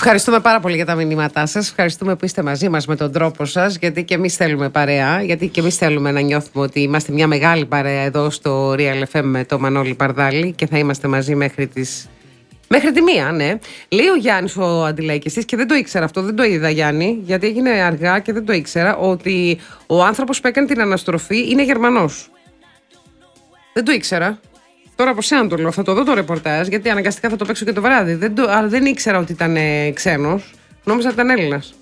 Ευχαριστούμε πάρα πολύ για τα μηνύματά σας. Ευχαριστούμε που είστε μαζί μας με τον τρόπο σας, γιατί και εμείς θέλουμε παρέα, γιατί και εμείς θέλουμε να νιώθουμε ότι είμαστε μια μεγάλη παρέα εδώ στο Real FM με το Μανώλη Παρδάλη και θα είμαστε μαζί μέχρι τη μία, ναι. Λέει ο Γιάννης ο Αντιλαϊκιστής, και δεν το ήξερα αυτό, δεν το είδα Γιάννη, γιατί έγινε αργά και δεν το ήξερα, ότι ο άνθρωπος που έκανε την αναστροφή είναι Γερμανός. Δεν το ήξερα. Τώρα από σένα το λέω, θα το δω το ρεπορτάζ, γιατί αναγκαστικά θα το παίξω και το βράδυ. Αλλά δεν ήξερα ότι ήταν ξένος. Νόμιζα ότι ήταν Έλληνας.